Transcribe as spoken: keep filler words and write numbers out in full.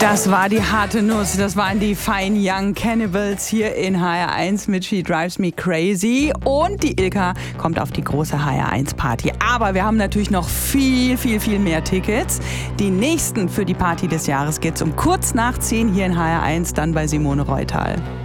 Das war die harte Nuss, das waren die Fine Young Cannibals hier in H R eins mit She Drives Me Crazy. Und die Ilka kommt auf die große H R eins Party. Aber wir haben natürlich noch viel, viel, viel mehr Tickets. Die nächsten für die Party des Jahres geht's um kurz nach zehn hier in H R eins, dann bei Simone Reutal.